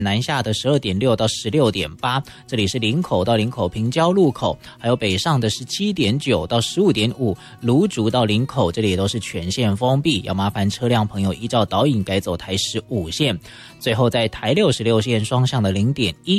南下的12.6到16.8，这里是林口到林口平交路口，还有北上的17.9到15.5，芦竹到林口这里也都是全线封闭，要麻烦车辆朋友依照导引改走台15线。最后在台66线双向的0.1